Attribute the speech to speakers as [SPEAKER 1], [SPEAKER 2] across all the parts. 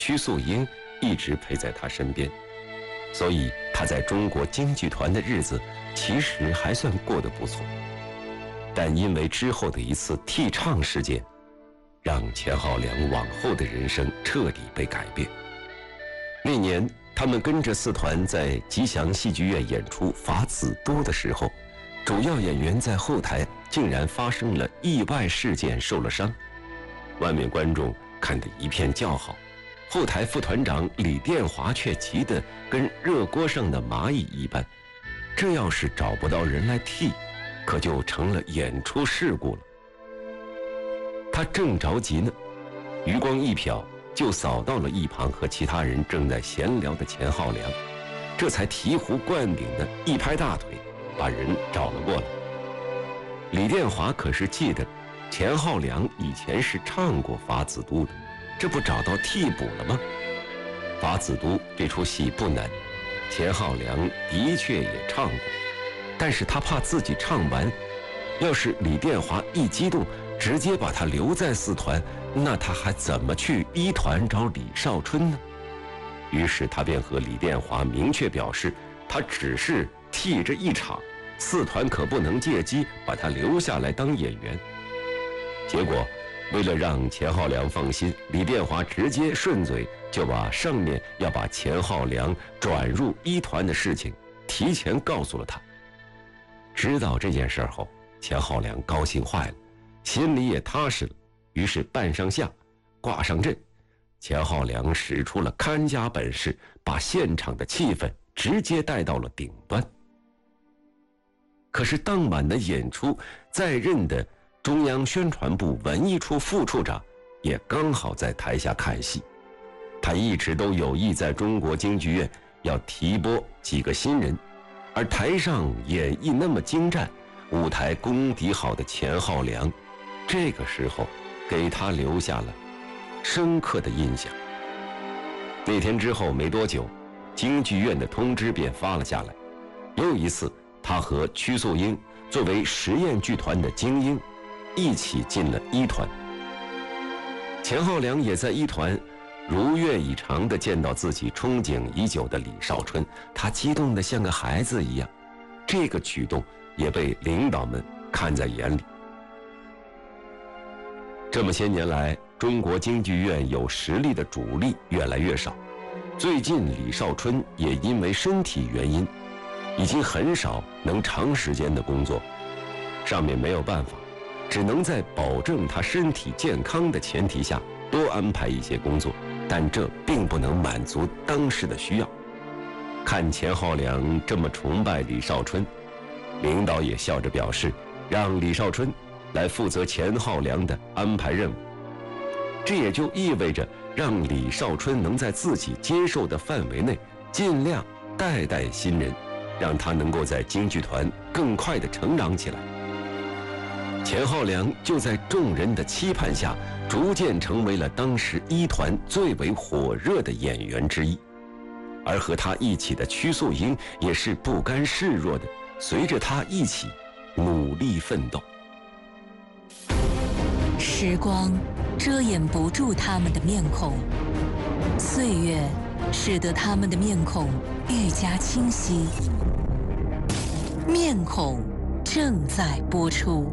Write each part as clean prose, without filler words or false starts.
[SPEAKER 1] 曲素英一直陪在他身边，所以他在中国京剧团的日子其实还算过得不错。但因为之后的一次替唱事件，让钱浩良往后的人生彻底被改变。那年他们跟着四团在吉祥戏剧院演出《法子都》的时候，主要演员在后台竟然发生了意外事件，受了伤。外面观众看得一片叫好，后台副团长李殿华却急得跟热锅上的蚂蚁一般，这要是找不到人来替，可就成了演出事故了。他正着急呢，余光一瞟就扫到了一旁和其他人正在闲聊的钱浩良，这才醍醐灌顶的一拍大腿，把人找了过来。李殿华可是记得钱浩良以前是唱过《法子都》的，这不找到替补了吗？《法子都》这出戏不难，钱浩良的确也唱过，但是他怕自己唱完，要是李殿华一激动直接把他留在四团，那他还怎么去一团找李少春呢？于是他便和李殿华明确表示，他只是替着一场，四团可不能借机把他留下来当演员。结果为了让钱浩良放心，李殿华直接顺嘴就把上面要把钱浩良转入一团的事情提前告诉了他。知道这件事后，钱浩良高兴坏了，心里也踏实了，于是扮上相，挂上阵。钱浩良使出了看家本事，把现场的气氛直接带到了顶端。可是当晚的演出，在任的中央宣传部文艺处副处长也刚好在台下看戏。他一直都有意在中国京剧院要提拨几个新人，而台上演绎那么精湛，舞台功底好的钱浩良，这个时候给他留下了深刻的印象。那天之后没多久，京剧院的通知便发了下来，又一次他和曲素英作为实验剧团的精英一起进了一团。钱浩良也在一团如愿以偿地见到自己憧憬已久的李少春，他激动得像个孩子一样，这个举动也被领导们看在眼里。这么些年来，中国京剧院有实力的主力越来越少，最近李少春也因为身体原因，已经很少能长时间的工作，上面没有办法，只能在保证他身体健康的前提下多安排一些工作，但这并不能满足当时的需要。看钱浩良这么崇拜李少春，领导也笑着表示，让李少春来负责钱浩良的安排任务。这也就意味着让李少春能在自己接受的范围内尽量带新人，让他能够在京剧团更快地成长起来。钱浩良就在众人的期盼下，逐渐成为了当时一团最为火热的演员之一。而和他一起的曲素英也是不甘示弱的，随着他一起努力奋斗。
[SPEAKER 2] 时光遮掩不住他们的面孔，岁月使得他们的面孔愈加清晰。面孔正在播出。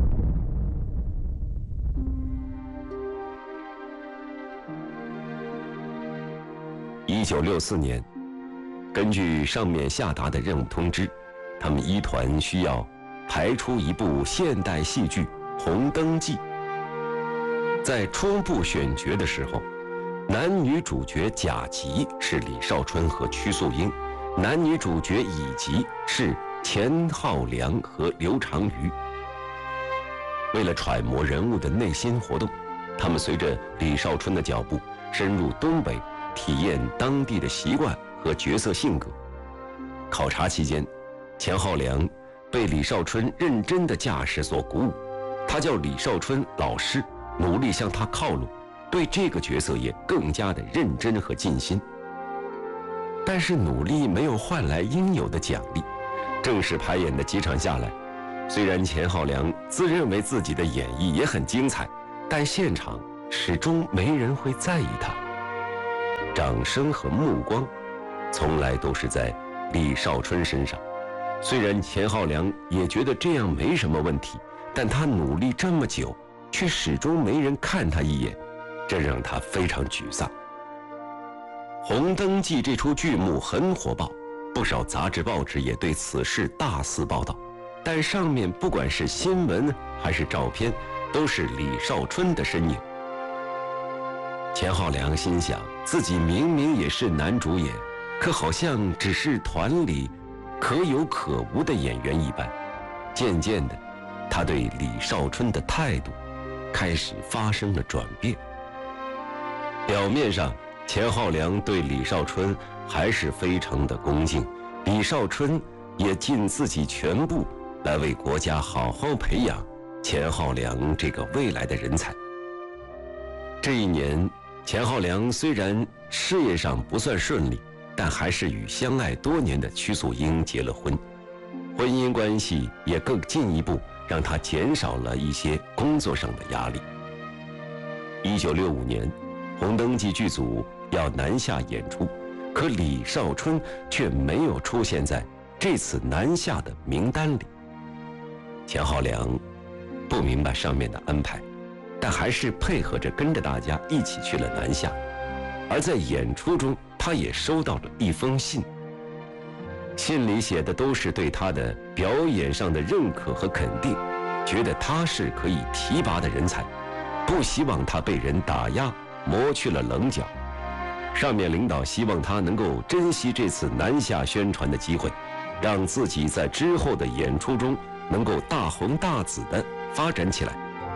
[SPEAKER 1] 1964年，根据上面下达的任务通知，他们一团需要排出一部现代戏剧《红灯记》。在初步选角的时候，男女主角甲级是李少春和曲素英，男女主角乙级是钱浩良和刘长瑜。为了揣摩人物的内心活动，他们随着李少春的脚步深入东北，体验当地的习惯和角色性格。考察期间，钱浩良被李少春认真的架势所鼓舞，他叫李少春老师，努力向他靠拢，对这个角色也更加的认真和尽心。但是努力没有换来应有的奖励，正式排演的几场下来，虽然钱浩良自认为自己的演绎也很精彩，但现场始终没人会在意他。 掌声和目光从来都是在李少春身上。虽然钱浩良也觉得这样没什么问题，但他努力这么久，却始终没人看他一眼，这让他非常沮丧。《红灯记》这出剧目很火爆，不少杂志报纸也对此事大肆报道，但上面不管是新闻还是照片，都是李少春的身影。钱浩良心想，自己明明也是男主演，可好像只是团里可有可无的演员一般。渐渐的，他对李少春的态度开始发生了转变。表面上，钱浩良对李少春还是非常的恭敬，李少春也尽自己全部来为国家好好培养钱浩良这个未来的人才。这一年，钱浩良虽然事业上不算顺利，但还是与相爱多年的曲素英结了婚，婚姻关系也更进一步让他减少了一些工作上的压力。1965年，《红灯记》剧组要南下演出，可李少春却没有出现在这次南下的名单里。钱浩良不明白上面的安排，但还是配合着跟着大家一起去了南下。而在演出中，他也收到了一封信，信里写的都是对他的表演上的认可和肯定，觉得他是可以提拔的人才，不希望他被人打压磨去了棱角。上面领导希望他能够珍惜这次南下宣传的机会，让自己在之后的演出中能够大红大紫地发展起来。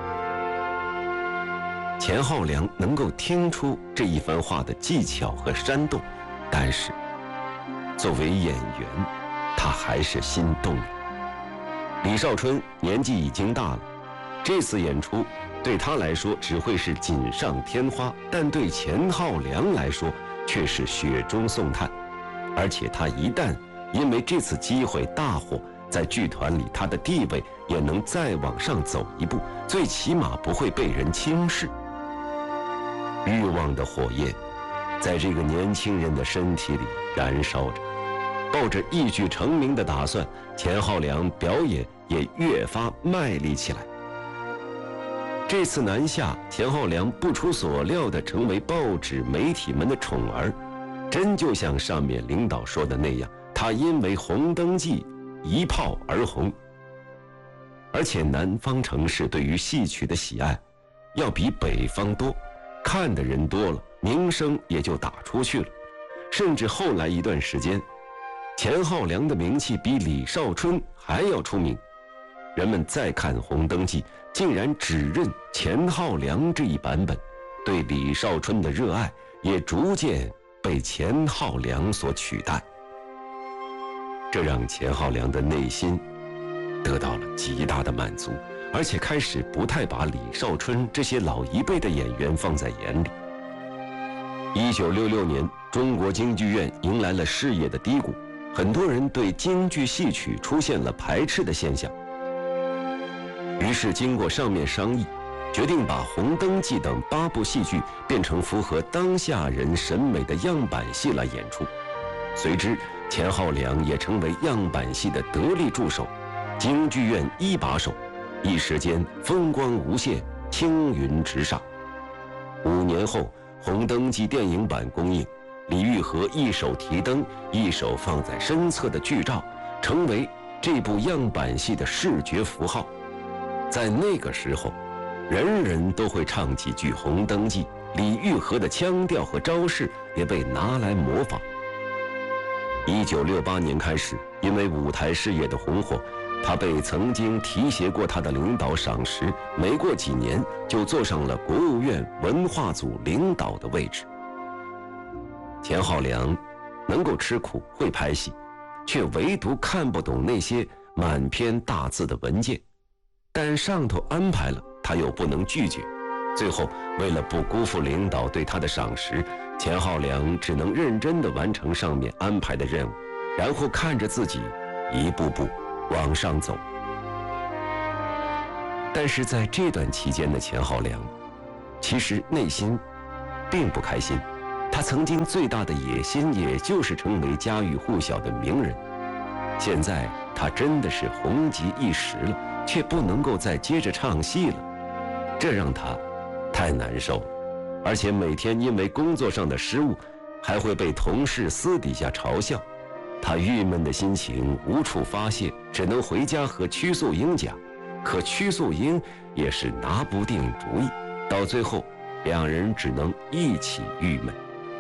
[SPEAKER 1] 钱浩良能够听出这一番话的技巧和煽动，但是作为演员，他还是心动了。李少春年纪已经大了，这次演出对他来说只会是锦上添花，但对钱浩良来说却是雪中送炭。而且他一旦因为这次机会大火，在剧团里他的地位也能再往上走一步，最起码不会被人轻视。欲望的火焰在这个年轻人的身体里燃烧着，抱着一举成名的打算，钱浩良表演也越发卖力起来。这次南下，钱浩良不出所料地成为报纸媒体们的宠儿，真就像上面领导说的那样，他因为《红灯记》一炮而红。而且南方城市对于戏曲的喜爱要比北方多，看的人多了，名声也就打出去了。甚至后来一段时间，钱浩良的名气比李少春还要出名。人们再看《红灯记》，竟然只认钱浩良这一版本，对李少春的热爱也逐渐被钱浩良所取代。这让钱浩良的内心得到了极大的满足，而且开始不太把李少春这些老一辈的演员放在眼里。1966年，中国京剧院迎来了事业的低谷，很多人对京剧戏曲出现了排斥的现象。于是经过上面商议，决定把《红灯记》等8部戏剧变成符合当下人审美的样板戏来演出。随之，钱浩良也成为样板戏的得力助手，京剧院一把手，一时间风光无限，青云直上。5年后，《红灯记》电影版公映，李玉和一手提灯，一手放在身侧的剧照，成为这部样板戏的视觉符号。在那个时候，人人都会唱几句《红灯记》，李玉和的腔调和招式也被拿来模仿。1968年开始，因为舞台事业的红火，他被曾经提携过他的领导赏识，没过几年就坐上了国务院文化组领导的位置。钱浩良能够吃苦，会拍戏，却唯独看不懂那些满篇大字的文件，但上头安排了，他又不能拒绝。最后，为了不辜负领导对他的赏识，钱浩良只能认真地完成上面安排的任务，然后看着自己一步步往上走。但是在这段期间的钱浩良，其实内心并不开心， 他曾经最大的野心，也就是成为家喻户晓的名人。现在他真的是红极一时了，却不能够再接着唱戏了，这让他太难受了。而且每天因为工作上的失误，还会被同事私底下嘲笑。他郁闷的心情无处发泄，只能回家和曲素英讲。可曲素英也是拿不定主意，到最后两人只能一起郁闷。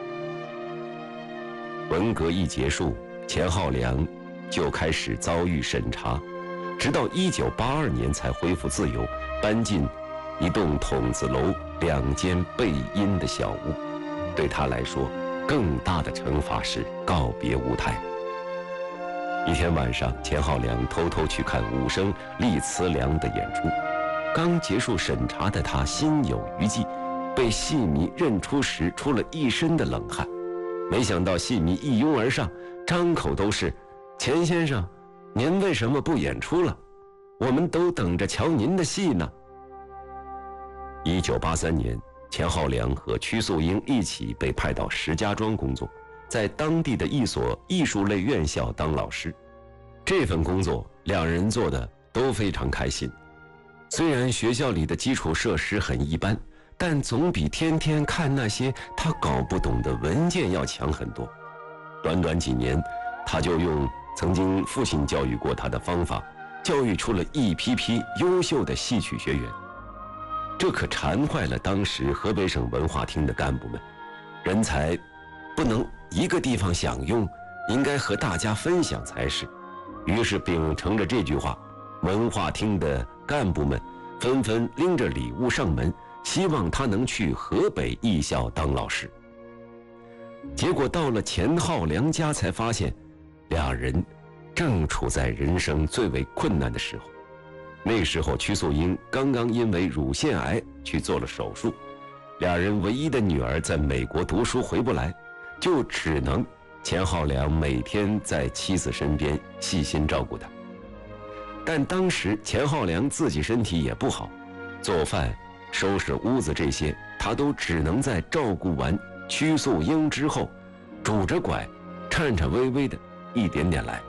[SPEAKER 1] 文革一结束，钱浩良就开始遭遇审查，直到1982年才恢复自由，搬进一栋筒子楼2间背阴的小屋。对他来说，更大的惩罚是告别舞台。一天晚上，钱浩良偷偷去看武生厉慈良的演出。刚结束审查的他心有余悸，被戏迷认出时出了一身的冷汗。没想到戏迷一拥而上，张口都是：“钱先生，您为什么不演出了？我们都等着瞧您的戏呢。”1983年，钱浩良和曲素英一起被派到石家庄工作，在当地的一所艺术类院校当老师。这份工作两人做的都非常开心。虽然学校里的基础设施很一般，但总比天天看那些他搞不懂的文件要强很多。短短几年，他就用曾经父亲教育过他的方法，教育出了一批批优秀的戏曲学员。这可馋坏了当时河北省文化厅的干部们，人才不能一个地方享用，应该和大家分享才是。于是秉承着这句话，文化厅的干部们纷纷拎着礼物上门，希望他能去河北艺校当老师。结果到了钱浩良家，才发现两人正处在人生最为困难的时候。那时候曲素英刚刚因为乳腺癌去做了手术，两人唯一的女儿在美国读书回不来，就只能钱浩良每天在妻子身边细心照顾她。但当时钱浩良自己身体也不好，做饭、收拾屋子这些，他都只能在照顾完曲素英之后，拄着拐，颤颤巍巍的一点点来。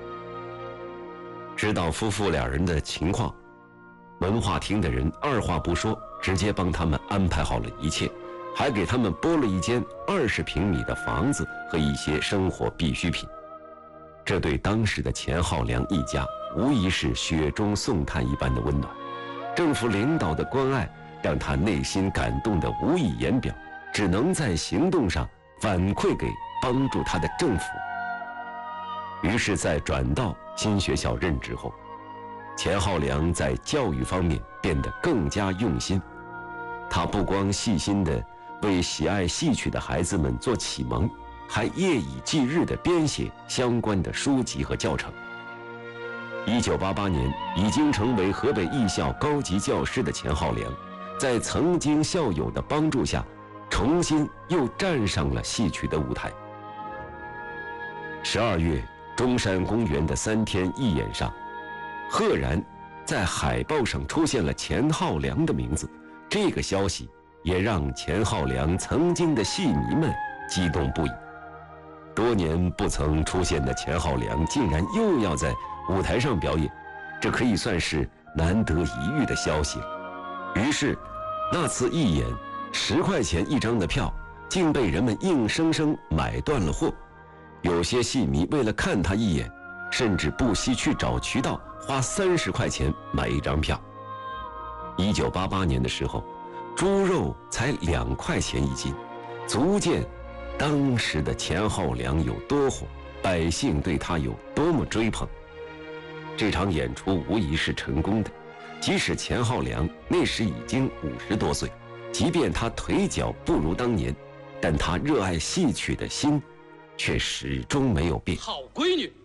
[SPEAKER 1] 知道夫妇两人的情况，文化厅的人二话不说，直接帮他们安排好了一切，还给他们拨了一间20平米的房子和一些生活必需品。这对当时的钱浩良一家无疑是雪中送炭一般的温暖。政府领导的关爱让他内心感动得无以言表，只能在行动上反馈给帮助他的政府。于是在转到新学校任职后，钱浩良在教育方面变得更加用心。他不光细心地为喜爱戏曲的孩子们做启蒙，还夜以继日地编写相关的书籍和教程。1988年，已经成为河北艺校高级教师的钱浩良，在曾经校友的帮助下，重新又站上了戏曲的舞台。12月，中山公园的3天义演上，赫然在海报上出现了钱浩良的名字。这个消息也让钱浩良曾经的戏迷们激动不已。多年不曾出现的钱浩良竟然又要在舞台上表演，这可以算是难得一遇的消息。于是那次义演10块钱一张的票竟被人们硬生生买断了货。有些戏迷为了看他一眼，甚至不惜去找渠道花30块钱买一张票。1988年的时候，猪肉才2块钱一斤，足见当时的钱浩良有多火，百姓对他有多么追捧。这场演出无疑是成功的，即使钱浩良那时已经50多岁，即便他腿脚不如当年，但他热爱戏曲的心却始终没有变。
[SPEAKER 3] 好闺女，